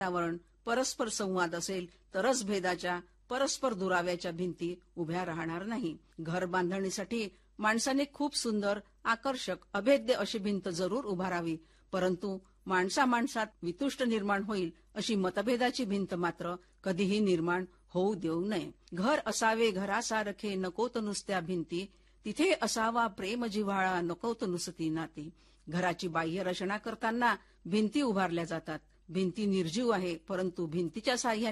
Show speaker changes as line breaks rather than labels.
वातावरण, परस्पर संवाद असेल तरच भेदाच्या, परस्पर दुराव्याच्या भिंती उभ्या राहणार नाही. घर बांधणीसाठी माणसाने खूप सुंदर, आकर्षक, अभेद्य अशी भिंत जरूर उभारावी, परंतु माणसात वितुष्ट निर्माण होईल अशी मतभेदाची भिंत मात्र कधीही निर्माण होऊ देऊ नये. घर असावे घरासारखे, नकोत नुसत्या भिंती, तिथे असावा प्रेम जिव्हाळा, नकोत नुसती नाती. घराची बाह्य रचना करताना भिंती उभारल्या जातात. भिंती निर्जीव आहे, परंतु भिंतीच्या साह्याने